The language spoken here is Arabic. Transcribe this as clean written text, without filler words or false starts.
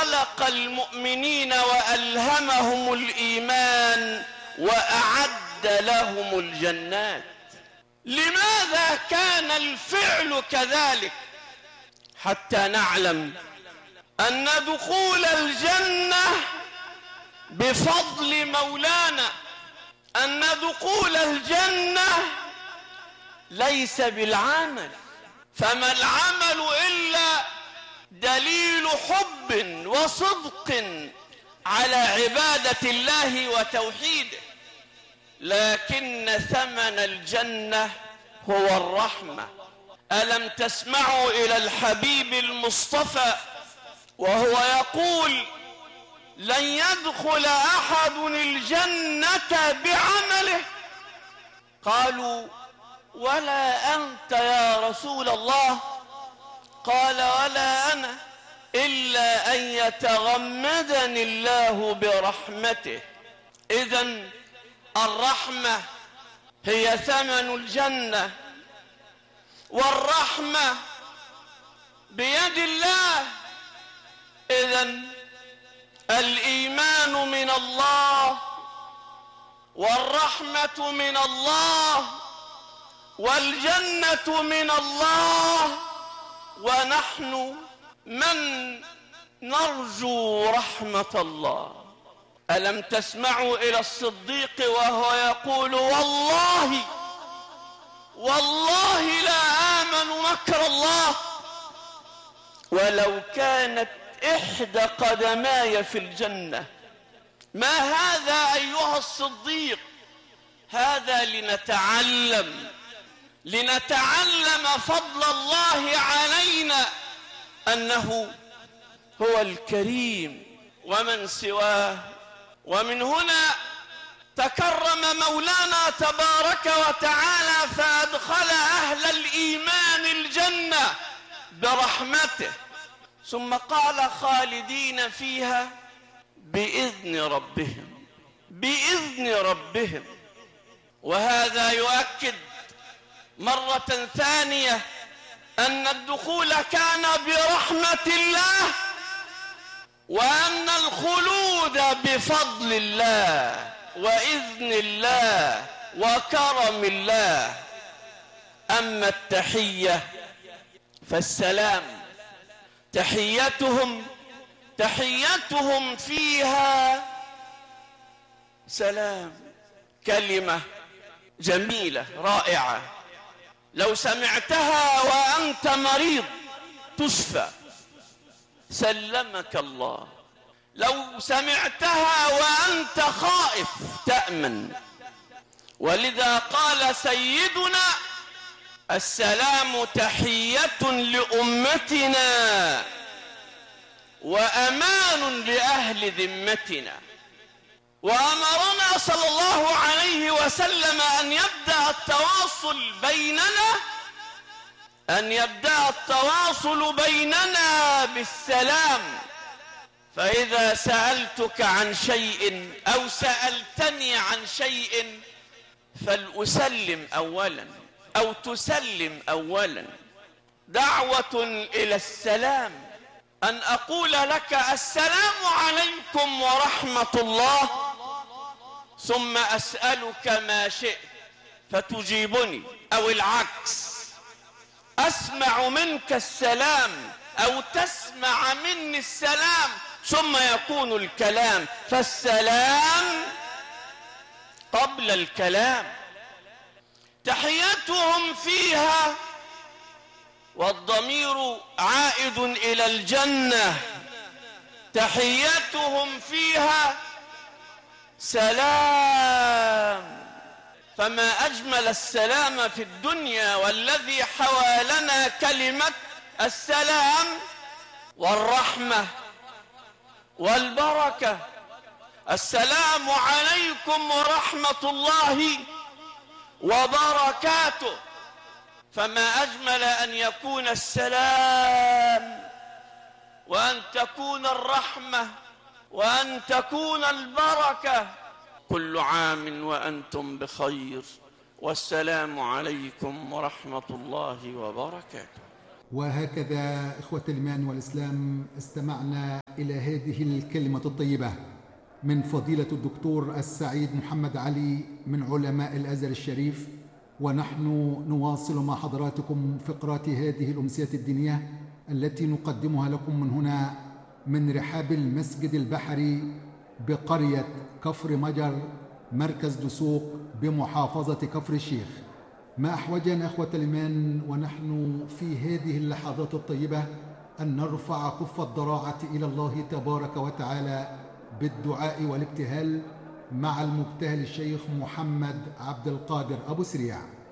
خلق المؤمنين وألهمهم الإيمان وأعد لهم الجنات. لماذا كان الفعل كذلك؟ حتى نعلم أن دخول الجنة بفضل مولانا، أن دخول الجنة ليس بالعمل، فما العمل إلا دليل حب وصدق على عبادة الله وتوحيده، لكن ثمن الجنة هو الرحمة. ألم تسمعوا إلى الحبيب المصطفى وهو يقول: لن يدخل أحد الجنة بعمله؟ قالوا: ولا أنت يا رسول الله؟ قال: ولا أنا، إلا أن يتغمدني الله برحمته. إذن الرحمة هي ثمن الجنة، والرحمة بيد الله. إذن الإيمان من الله، والرحمة من الله، والجنة من الله، ونحن من نرجو رحمة الله. ألم تسمعوا إلى الصديق وهو يقول: والله لا آمن مكر الله ولو كانت إحدى قدماي في الجنة. ما هذا أيها الصديق؟ هذا لنتعلم فضل الله علينا، أنه هو الكريم ومن سواه. ومن هنا تكرم مولانا تبارك وتعالى فأدخل أهل الإيمان الجنة برحمته، ثم قال: خالدين فيها بإذن ربهم. وهذا يؤكد مرة ثانية أن الدخول كان برحمة الله، وأن الخلود بفضل الله وإذن الله وكرم الله. أما التحية فالسلام، تحيتهم فيها سلام. كلمة جميلة رائعة، لو سمعتها وأنت مريض تشفى، سلمك الله. لو سمعتها وأنت خائف تأمن. ولذا قال سيدنا: السلام تحية لأمتنا وأمان لأهل ذمتنا. وأمرنا صلى الله عليه وسلم أن يبدأ التواصل بيننا بالسلام. فإذا سألتك عن شيء أو سألتني عن شيء فلأسلم أولا أو تسلم أولا. دعوة إلى السلام، أن أقول لك: السلام عليكم ورحمة الله، ثم أسألك ما شئت فتجيبني، أو العكس، أسمع منك السلام أو تسمع مني السلام، ثم يكون الكلام. فالسلام قبل الكلام. تحيتهم فيها، والضمير عائد إلى الجنة، تحيتهم فيها سلام. فما أجمل السلام في الدنيا، والذي حوالنا كلمة السلام والرحمة والبركة. السلام عليكم ورحمة الله وبركاته. فما أجمل أن يكون السلام، وأن تكون الرحمة، وأن تكون البركة. كل عام وأنتم بخير، والسلام عليكم ورحمة الله وبركاته. وهكذا إخوة الإيمان والإسلام استمعنا إلى هذه الكلمة الطيبة من فضيلة الدكتور السعيد محمد علي من علماء الأزهر الشريف، ونحن نواصل مع حضراتكم فقرات هذه الأمسية الدينية التي نقدمها لكم من هنا من رحاب المسجد البحري بقرية كفر مجر مركز دسوق بمحافظة كفر الشيخ. ما أحوجنا أخوة الإيمان ونحن في هذه اللحظات الطيبة أن نرفع كف الضراعة إلى الله تبارك وتعالى بالدعاء والابتهال مع المبتهل الشيخ محمد عبد القادر أبو سريع.